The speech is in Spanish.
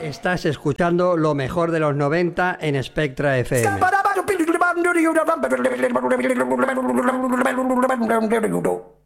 Estás escuchando lo mejor de los 90 en Spectra FM.